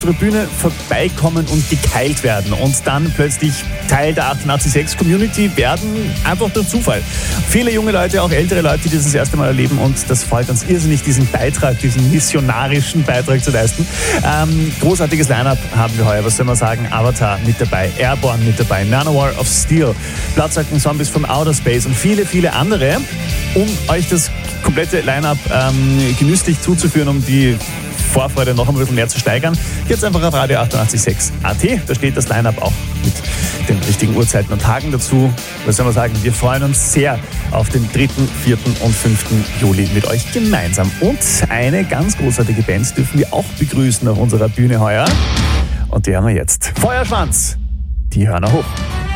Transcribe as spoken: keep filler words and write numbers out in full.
unsere Bühne vorbeikommen und gekeilt werden und dann plötzlich Teil der achtundachtzig Komma sechs Community werden, einfach durch Zufall. Viele junge Leute, auch ältere Leute, die das das erste Mal erleben und das freut uns irrsinnig, diesen Beitrag, diesen missionarischen Beitrag zu leisten. Ähm, großartiges Line-Up haben wir heuer, was soll man sagen? Avatar mit dabei, Airborne mit dabei, Nanowar of Steel, Bloodsucking Zombies from Outer Space und viele, viele andere, um euch das komplette Line-Up ähm, genüsslich zuzuführen, um die Vorfreude noch ein bisschen mehr zu steigern. Jetzt einfach auf Radio achtundachtzig Komma sechs A T, da steht das Line-Up auch mit den richtigen Uhrzeiten und Tagen dazu. Was soll man sagen, wir freuen uns sehr auf den dritten, vierten und fünften Juli mit euch gemeinsam. Und eine ganz großartige Band dürfen wir auch begrüßen auf unserer Bühne heuer. Und die haben wir jetzt. Feuerschwanz, die Hörner hoch.